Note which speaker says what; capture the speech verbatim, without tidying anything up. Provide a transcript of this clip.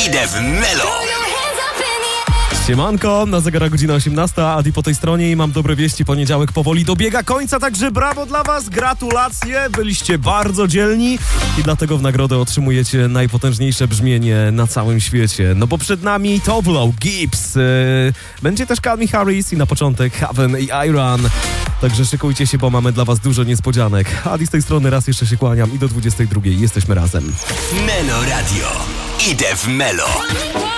Speaker 1: Idę w Melo.
Speaker 2: Siemanko, na zegarach godzina osiemnasta, Adi po tej stronie i mam dobre wieści, poniedziałek powoli dobiega końca, także brawo dla was, gratulacje, byliście bardzo dzielni i dlatego w nagrodę otrzymujecie najpotężniejsze brzmienie na całym świecie, no bo przed nami Toblo, Gibbs, yy, będzie też Calvin Harris i na początek Haven i Iron, także szykujcie się, bo mamy dla was dużo niespodzianek. Adi z tej strony raz jeszcze się kłaniam i do dwudziestej drugiej jesteśmy razem.
Speaker 1: Melo Radio. Idę w Melo.